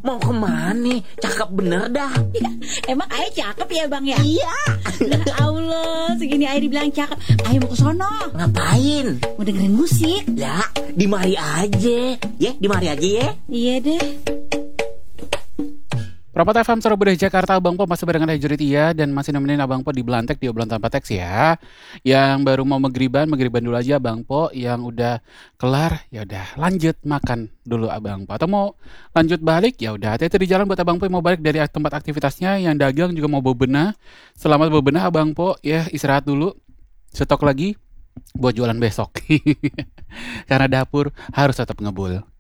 mau kemana? Cakep bener dah. Emang ayah cakep ya bang ya? Iya. Ya Allah, segini ayah dibilang cakep. Ayah mau ke sono. Ngapain? Mau dengerin musik. Ya, di mari aja. Ya, di mari aja ya. Iya deh. Perapot FM Surabaya Jakarta, Abang Po masih barengan Jurit Iya dan masih nemenin Abang Po di Belantek di obrolan tanpa teks ya. Yang baru mau magriban dulu aja Abang Po. Yang udah kelar ya udah lanjut makan dulu Abang Po. Atau mau lanjut balik ya udah hati-hati di jalan buat Abang Po yang mau balik dari tempat aktivitasnya. Yang dagang juga mau bebenah. Selamat bebenah Abang Po ya, istirahat dulu. Stok lagi buat jualan besok. Karena dapur harus tetap ngebul.